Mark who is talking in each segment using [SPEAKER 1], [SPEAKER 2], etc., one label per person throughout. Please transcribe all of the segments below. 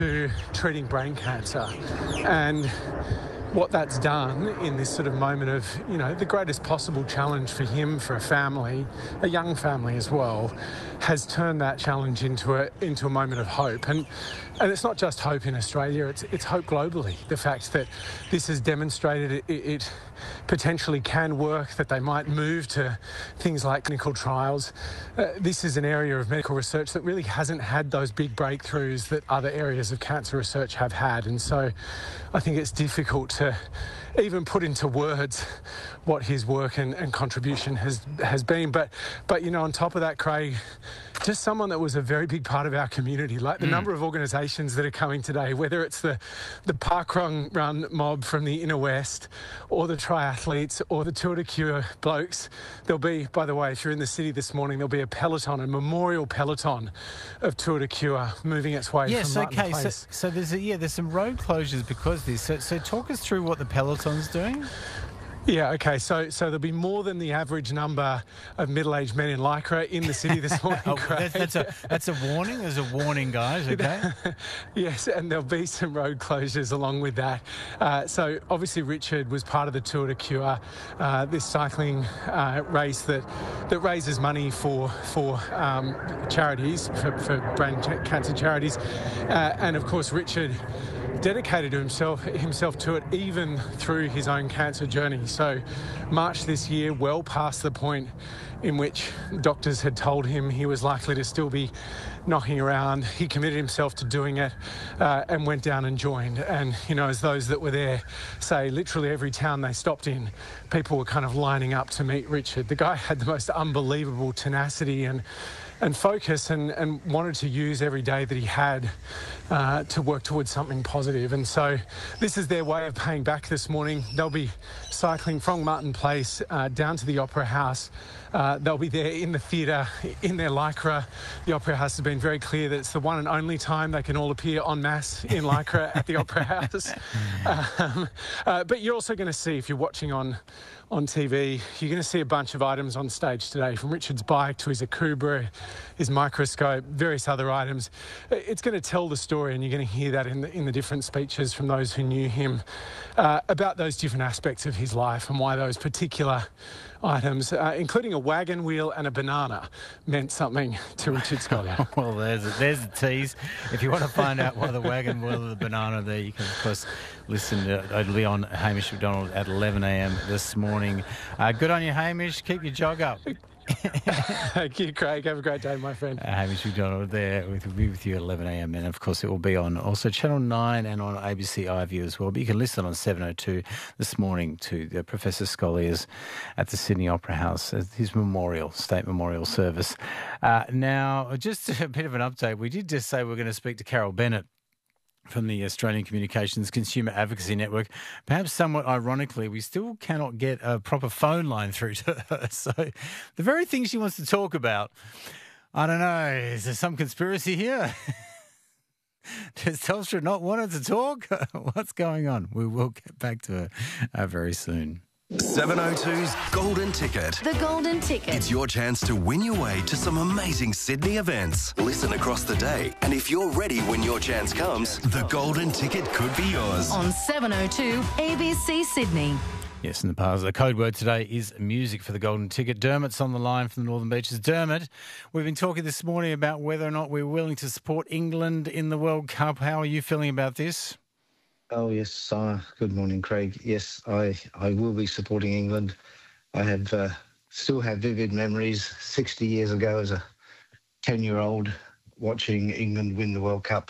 [SPEAKER 1] to treating brain cancer. And what that's done in this sort of moment of, the greatest possible challenge for him, for a family, a young family as well, has turned that challenge into a moment of hope. And it's not just hope in Australia, it's hope globally. The fact that this has demonstrated it potentially can work, that they might move to things like clinical trials. This is an area of medical research that really hasn't had those big breakthroughs that other areas of cancer research have had. And so I think it's difficult to even put into words what his work and contribution has been. But on top of that, Craig, just someone that was a very big part of our community, like the number of organisations that are coming today, whether it's the Parkrun Run mob from the inner west, or the triathletes, or the Tour de Cure blokes. There'll be, by the way, if you're in the city this morning, there'll be a peloton, a memorial peloton of Tour de Cure moving its way from Martin Place.
[SPEAKER 2] So there's some road closures because of this. So talk us through what the peloton's doing.
[SPEAKER 1] Yeah, okay, so there'll be more than the average number of middle-aged men in Lycra in the city this morning, Craig.
[SPEAKER 2] That's a warning. There's a warning, guys, okay?
[SPEAKER 1] Yes, and there'll be some road closures along with that. So obviously Richard was part of the Tour de Cure, this cycling race that raises money for charities, for brain cancer charities. And of course Richard dedicated himself to it even through his own cancer journey. So March this year, well past the point in which doctors had told him he was likely to still be knocking around, he committed himself to doing it and went down and joined. And, as those that were there say, literally every town they stopped in, people were kind of lining up to meet Richard. The guy had the most unbelievable tenacity and focus and wanted to use every day that he had to work towards something positive. And so this is their way of paying back this morning. They'll be cycling from Martin Place down to the Opera House. They'll be there in the theatre, in their Lycra. The Opera House has been very clear that it's the one and only time they can all appear en masse in Lycra at the Opera House. But you're also going to see, if you're watching on TV, you're going to see a bunch of items on stage today, from Richard's bike to his Akubra, his microscope, various other items. It's going to tell the story, and you're going to hear that in the different speeches from those who knew him about those different aspects of his life and why those particular items, including a wagon wheel and a banana, meant something to Richard Scolyer.
[SPEAKER 2] Well, there's a tease. If you want to find out why the wagon wheel and the banana there, you can, of course, listen to Leon Hamish McDonald at 11 a.m. this morning. Good on you, Hamish. Keep your jog up.
[SPEAKER 1] Thank you, Craig. Have a great day, my friend.
[SPEAKER 2] Hamish McDonald there. We'll be with you at 11 a.m. And, of course, it will be on also Channel 9 and on ABC iView as well. But you can listen on 7:02 this morning to Professor Scollier's at the Sydney Opera House, at his state memorial service. Now, just a bit of an update. We did just say we're going to speak to Carol Bennett from the Australian Communications Consumer Advocacy Network. Perhaps somewhat ironically, we still cannot get a proper phone line through to her. So the very thing she wants to talk about, I don't know, is there some conspiracy here? Does Telstra not want her to talk? What's going on? We will get back to her very soon.
[SPEAKER 3] 702's Golden Ticket.
[SPEAKER 4] The Golden Ticket.
[SPEAKER 3] It's your chance to win your way to some amazing Sydney events. Listen across the day, and if you're ready when your chance comes, the Golden Ticket could be yours.
[SPEAKER 4] On 702 ABC Sydney.
[SPEAKER 2] Yes, in the past, the code word today is music for the Golden Ticket. Dermot's on the line from the Northern Beaches. Dermot, we've been talking this morning about whether or not we're willing to support England in the World Cup. How are you feeling about this?
[SPEAKER 5] Oh, yes. Good morning, Craig. Yes, I will be supporting England. I have still have vivid memories 60 years ago as a 10-year-old watching England win the World Cup.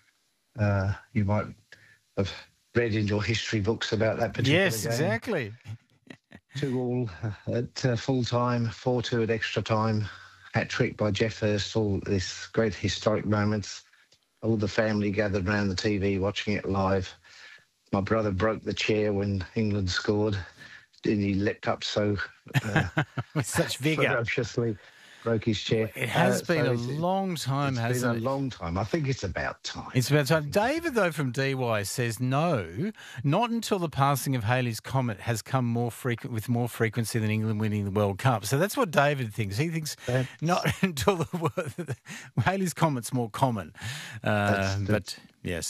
[SPEAKER 5] You might have read in your history books about that particular game.
[SPEAKER 2] Yes, exactly.
[SPEAKER 5] 2-2 at full time, 4-2 at extra time, hat-trick by Jeff Hurst, all these great historic moments. All the family gathered around the TV watching it live. My brother broke the chair when England scored, and he leapt up so
[SPEAKER 2] with such vigour,
[SPEAKER 5] ferociously. broke his chair.
[SPEAKER 2] It has been a
[SPEAKER 5] it's-
[SPEAKER 2] long time,
[SPEAKER 5] It's
[SPEAKER 2] hasn't
[SPEAKER 5] been
[SPEAKER 2] it?
[SPEAKER 5] a long time. I think it's about time.
[SPEAKER 2] It's about time. David, though, from DY says no, not until the passing of Halley's Comet has come with more frequency than England winning the World Cup. So that's what David thinks. He thinks not until Halley's Comet's more common. But yes.